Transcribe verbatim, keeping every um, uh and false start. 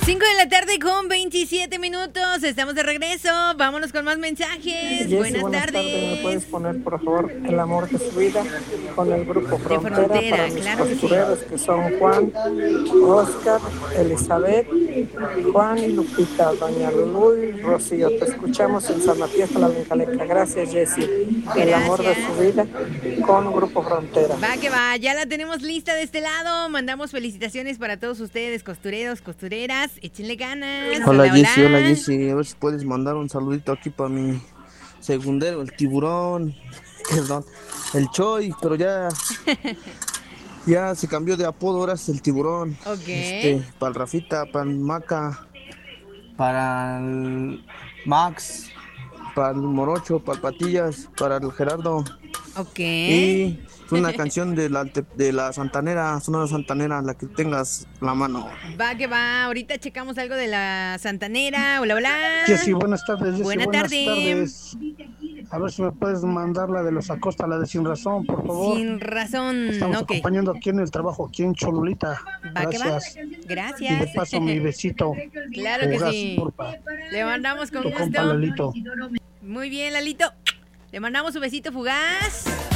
cinco de la tarde con veintisiete minutos. Estamos de regreso. Vámonos con más mensajes. Jessy, buenas, buenas tardes. tardes. ¿Me puedes poner, por favor, El amor de su vida con el grupo Frontera, Frontera, para mis claro que sí. costureros que son Juan, Oscar, Elizabeth, Juan y Lupita, Doña Lulú y Rocío? Te escuchamos en San Matías, La Caleca. Gracias, Jessy. El amor de su vida con grupo Frontera. Va que va, ya la tenemos lista de este lado. Mandamos felicitaciones para todos ustedes, costureros, costureras. Échenle ganas. Hola, hola Jessy, hola Jessy. A ver si puedes mandar un saludito aquí para mi segundero, el tiburón. Perdón, el Choy, pero ya ya se cambió de apodo, ahora es el tiburón. Ok. Este, para el Rafita, para el Maca, para el Max, para el Morocho, para el Patillas, para el Gerardo. Ok. Y una canción de la, de la Santanera, Sonora Santanera, la que tengas la mano. Va que va, ahorita checamos algo de la Santanera. Hola, hola. Jessy, buenas tardes. Jessy, Buena buenas tarde. tardes. A ver si me puedes mandar la de los Acosta, la de Sin Razón, por favor. Sin Razón. Estamos okay. acompañando aquí en el trabajo, aquí en Cholulita. Va Gracias. que va. Gracias. Y de paso mi besito. Claro que Fugaz, sí. porfa. Le mandamos con Tu gusto. compa Lalito. Muy bien, Lalito. Le mandamos un besito fugaz.